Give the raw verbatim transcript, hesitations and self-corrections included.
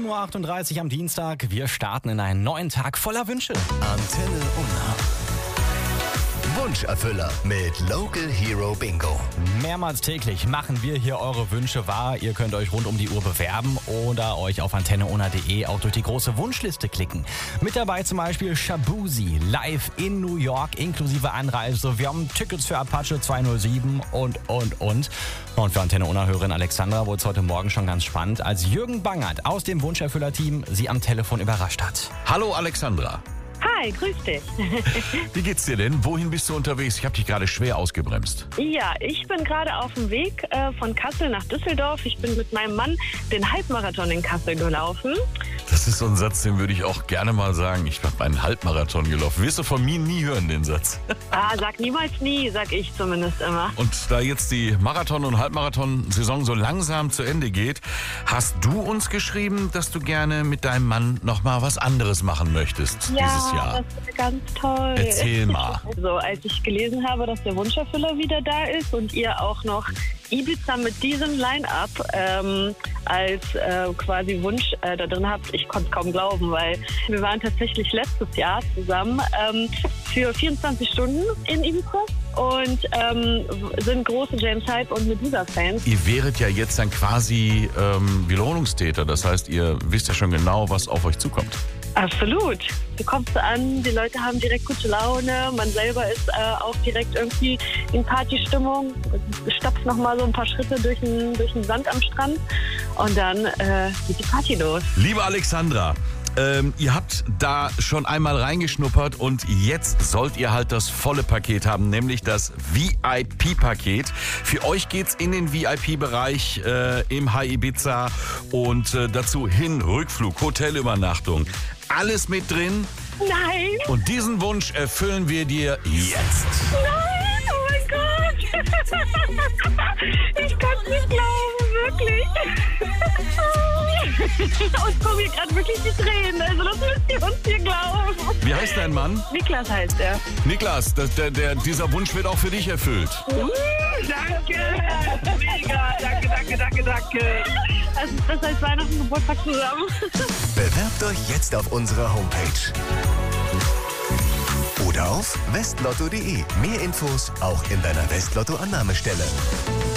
sieben Uhr achtunddreißig am Dienstag. Wir starten in einen neuen Tag voller Wünsche. Antenne Unna. Wunscherfüller mit Local Hero Bingo. Mehrmals täglich machen wir hier eure Wünsche wahr. Ihr könnt euch rund um die Uhr bewerben oder euch auf antenne unna punkt de auch durch die große Wunschliste klicken. Mit dabei zum Beispiel Shabuzi live in New York inklusive Anreise. Wir haben Tickets für Apache zweihundertsieben und, und, und. Und für Antenne Unna-Hörerin Alexandra wurde es heute Morgen schon ganz spannend, als Jürgen Bangert aus dem Wunscherfüller-Team sie am Telefon überrascht hat. Hallo Alexandra. Hi, grüß dich. Wie geht's dir denn? Wohin bist du unterwegs? Ich habe dich gerade schwer ausgebremst. Ja, ich bin gerade auf dem Weg äh, von Kassel nach Düsseldorf. Ich bin mit meinem Mann den Halbmarathon in Kassel gelaufen. Das ist so ein Satz, den würde ich auch gerne mal sagen. Ich habe einen Halbmarathon gelaufen. Wirst du von mir nie hören, den Satz. Ah, sag niemals nie, sag ich zumindest immer. Und da jetzt die Marathon- und Halbmarathon-Saison so langsam zu Ende geht, hast du uns geschrieben, dass du gerne mit deinem Mann noch mal was anderes machen möchtest Ja, dieses Jahr. das ist ganz toll. Erzähl mal. So, als ich gelesen habe, dass der Wunscherfüller wieder da ist und ihr auch noch Ibiza mit diesem Line-Up ähm, als äh, quasi Wunsch äh, da drin habt, ich konnte es kaum glauben, weil wir waren tatsächlich letztes Jahr zusammen ähm, für vierundzwanzig Stunden in Ibiza und ähm, sind große James Hype und Medusa-Fans. Ihr wäret ja jetzt dann quasi ähm, Wiederholungstäter. Das heißt, ihr wisst ja schon genau, was auf euch zukommt. Absolut. Du kommst an, die Leute haben direkt gute Laune, man selber ist äh, auch direkt irgendwie in Partystimmung, stapft nochmal so ein paar Schritte durch den, durch den Sand am Strand und dann äh, geht die Party los. Liebe Alexandra, ähm, ihr habt da schon einmal reingeschnuppert und jetzt sollt ihr halt das volle Paket haben, nämlich das V I P-Paket. Für euch geht's in den V I P-Bereich äh, im High Ibiza und äh, dazu Hin-, Rückflug, Hotelübernachtung. Alles mit drin. Nein! Und diesen Wunsch erfüllen wir dir jetzt. Nein! Oh mein Gott! Ich kann es nicht glauben, wirklich. Uns kommen hier gerade wirklich die Tränen, also das müsst ihr uns hier glauben. Wie heißt dein Mann? Niklas heißt er. Niklas, das, der, der, dieser Wunsch wird auch für dich erfüllt. Uh, danke! Mega! Danke, danke, danke, danke. Das ist besser als Weihnachten und Geburtstag zusammen. Bewerbt euch jetzt auf unserer Homepage. Oder auf westlotto punkt de. Mehr Infos auch in deiner Westlotto-Annahmestelle.